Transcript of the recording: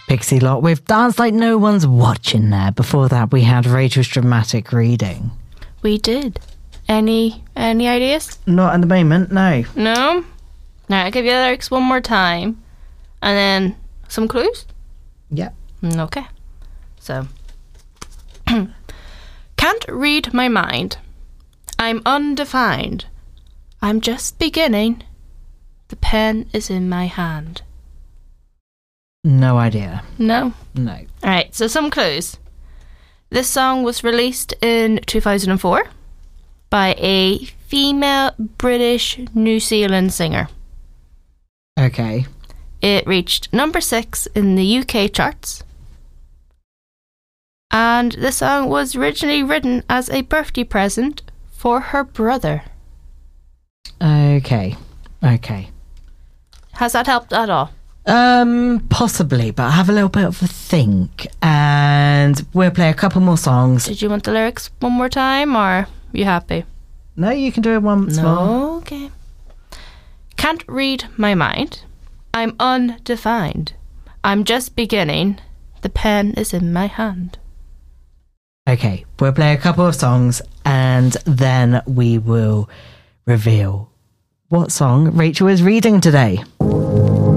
Pixie Lot with Dance Like No One's Watching there. Before that, we had Rachel's dramatic reading. We did. Any ideas? Not at the moment, no. No? Now I'll give you the lyrics one more time. And then some clues? Yep. Okay. So. Can't read my mind. I'm undefined. I'm just beginning. The pen is in my hand. No idea. No? No. Alright, so some clues. This song was released in 2004 by a female British New Zealand singer. Okay. It reached number 6 in the UK charts. And the song was originally written as a birthday present for her brother. Okay. Has that helped at all? Possibly, but I have a little bit of a think, and we'll play a couple more songs. Did you want the lyrics one more time, or are you happy? No, you can do it once more. No, okay. Can't read my mind. I'm undefined. I'm just beginning. The pen is in my hand. Okay, we'll play a couple of songs, and then we will reveal what song Rachel is reading today.